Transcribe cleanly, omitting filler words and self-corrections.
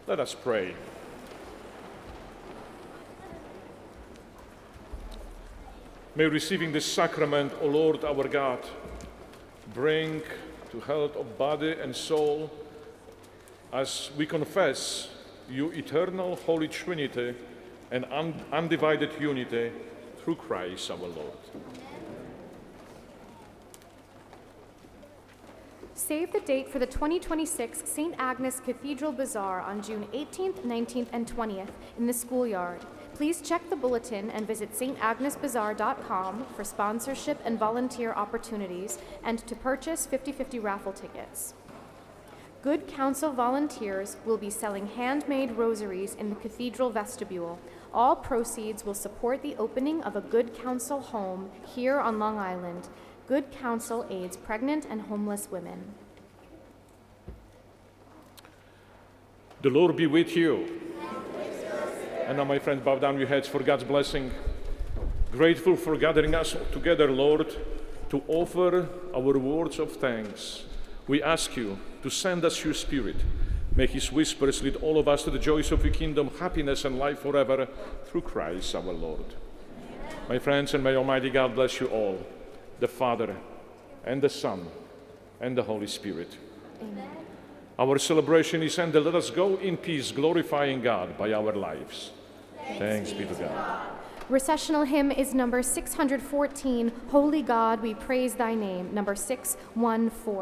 Let us pray. May receiving this sacrament, O Lord our God, bring to health of body and soul as we confess you eternal Holy Trinity and undivided unity through Christ our Lord. Save the date for the 2026 St. Agnes Cathedral Bazaar on June 18th, 19th, and 20th in the schoolyard. Please check the bulletin and visit stagnesbazaar.com for sponsorship and volunteer opportunities and to purchase 50/50 raffle tickets. Good Counsel volunteers will be selling handmade rosaries in the cathedral vestibule. All proceeds will support the opening of a Good Counsel home here on Long Island. Good Counsel aids pregnant and homeless women. The Lord be with you. And now, my friends, bow down your heads for God's blessing. Grateful for gathering us together, Lord, to offer our words of thanks. We ask you to send us your Spirit. May his whispers lead all of us to the joys of your kingdom, happiness, and life forever through Christ our Lord. Amen. My friends, and may Almighty God bless you all, the Father, and the Son, and the Holy Spirit. Amen. Our celebration is ended. Let us go in peace, glorifying God by our lives. Thanks be to God. Recessional hymn is number 614, Holy God, we praise thy name, number 614.